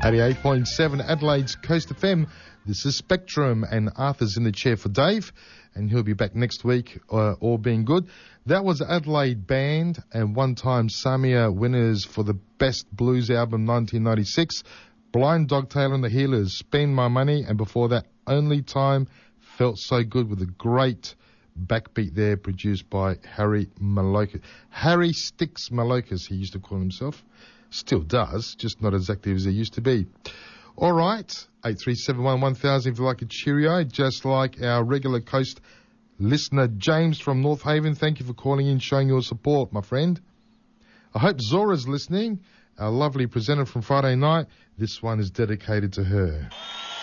88.7 Adelaide's Coast FM. This is Spectrum, and Arthur's in the chair for Dave, and he'll be back next week, all being good. That was Adelaide Band, and one-time Samia winners for the Best Blues Album 1996. Blind Dog Taylor and the Healers, Spend My Money, and before that, Only Time Felt So Good, with a great backbeat there produced by Harry Malokas. Harry Sticks Malokas, he used to call himself. Still does, just not as active as he used to be. All right, 8371 1000 if you like a cheerio, just like our regular Coast listener James from North Haven. Thank you for calling in, showing your support, my friend. I hope Zora's listening, our lovely presenter from Friday night. This one is dedicated to her.